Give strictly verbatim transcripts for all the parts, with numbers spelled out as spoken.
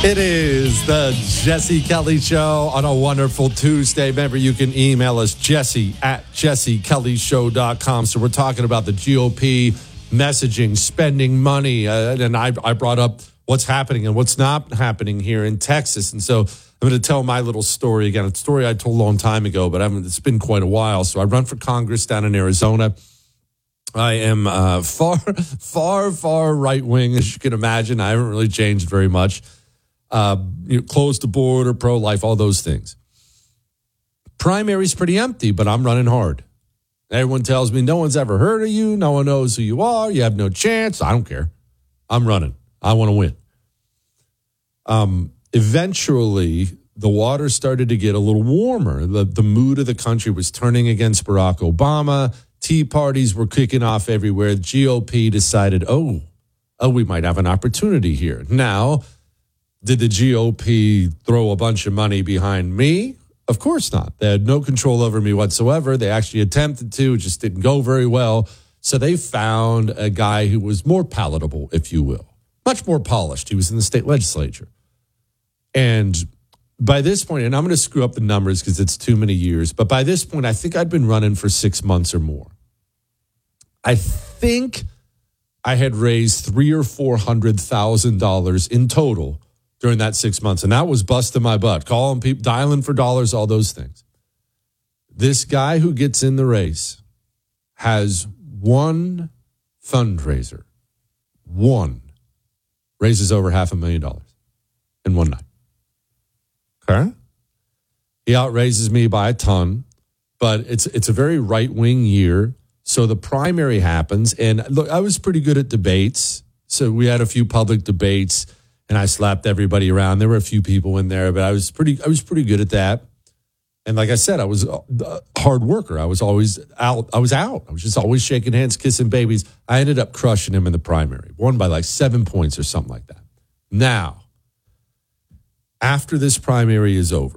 It is the Jesse Kelly Show on a wonderful Tuesday. Remember, you can email us, Jesse at jesse kelly show dot com. So we're talking about the G O P messaging, spending money. Uh, and I, I brought up what's happening and what's not happening here in Texas. And so I'm going to tell my little story again. It's a story I told a long time ago, but I haven't, it's been quite a while. So I run for Congress down in Arizona. I am uh, far, far, far right-wing, as you can imagine. I haven't really changed very much. Uh, you know, close the border, pro-life, all those things. Primary's pretty empty, but I'm running hard. Everyone tells me no one's ever heard of you. No one knows who you are. You have no chance. I don't care. I'm running. I want to win. Um, eventually, the water started to get a little warmer. The, the mood of the country was turning against Barack Obama. Tea parties were kicking off everywhere. The G O P decided, oh, oh, we might have an opportunity here. Now, did the G O P throw a bunch of money behind me? Of course not. They had no control over me whatsoever. They actually attempted to, it just didn't go very well. So they found a guy who was more palatable, if you will, much more polished. He was in the state legislature. And by this point, and I'm going to screw up the numbers because it's too many years, but by this point, I think I'd been running for six months or more. I think I had raised three or four hundred thousand dollars in total during that six months. And that was busting my butt, calling people, dialing for dollars, all those things. This guy who gets in the race has one fundraiser, one, raises over half a million dollars in one night. Okay? He outraises me by a ton, but it's it's a very right-wing year. So the primary happens. And look, I was pretty good at debates. So we had a few public debates. And I slapped everybody around. There were a few people in there, but I was pretty I was pretty good at that. And like I said, I was a hard worker. I was always out. I was out. I was just always shaking hands, kissing babies. I ended up crushing him in the primary, won by like seven points or something like that. Now, after this primary is over,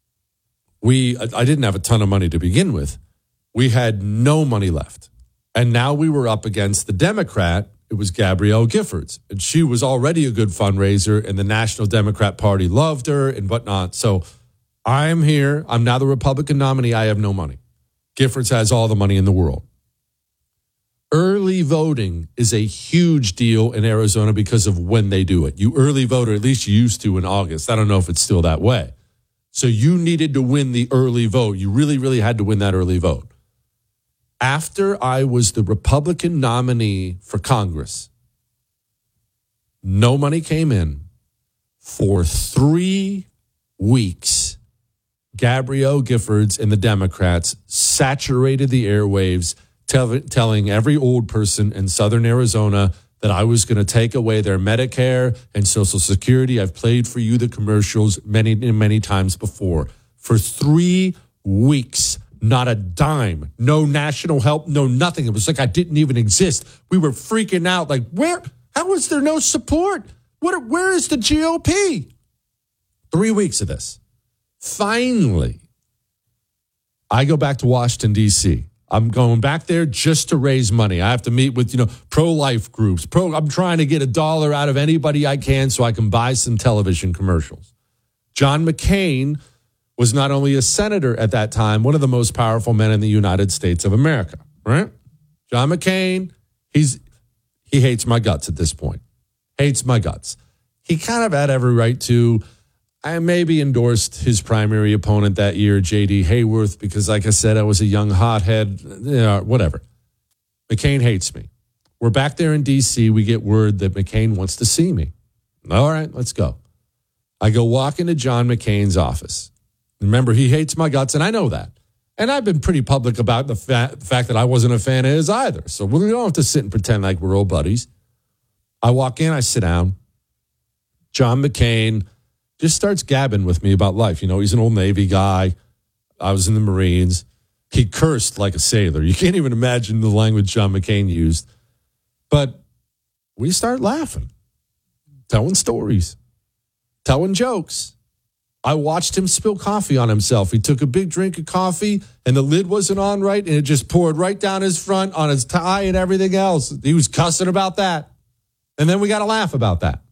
we I didn't have a ton of money to begin with. We had no money left. And now we were up against the Democrat. It was Gabrielle Giffords, and she was already a good fundraiser, and the National Democrat Party loved her and whatnot. So I'm here. I'm now the Republican nominee. I have no money. Giffords has all the money in the world. Early voting is a huge deal in Arizona because of when they do it. You early vote, or at least you used to in August. I don't know if it's still that way. So you needed to win the early vote. You really, really had to win that early vote. After I was the Republican nominee for Congress, no money came in. For three weeks, Gabrielle Giffords and the Democrats saturated the airwaves, tell, telling every old person in southern Arizona that I was going to take away their Medicare and Social Security. I've played for you the commercials many, many times before. For three weeks, not a dime, no national help, no nothing. It was like I didn't even exist. We were freaking out. Like, where? How is there no support? What? Where is the G O P? Three weeks of this. Finally, I go back to Washington, D C I'm going back there just to raise money. I have to meet with, you know, pro-life groups. Pro. I'm trying to get a dollar out of anybody I can so I can buy some television commercials. John McCain was not only a senator at that time, one of the most powerful men in the United States of America, right? John McCain, he's he hates my guts at this point. Hates my guts. He kind of had every right to. I maybe endorsed his primary opponent that year, J D Hayworth, because like I said, I was a young hothead, you know, whatever. McCain hates me. We're back there in D C We get word that McCain wants to see me. All right, let's go. I go walk into John McCain's office. Remember, he hates my guts, and I know that. And I've been pretty public about the, fa- the fact that I wasn't a fan of his either. So we don't have to sit and pretend like we're old buddies. I walk in, I sit down. John McCain just starts gabbing with me about life. You know, he's an old Navy guy. I was in the Marines. He cursed like a sailor. You can't even imagine the language John McCain used. But we start laughing, telling stories, telling jokes. I watched him spill coffee on himself. He took a big drink of coffee, and the lid wasn't on right, and it just poured right down his front on his tie and everything else. He was cussing about that. And then we got to laugh about that.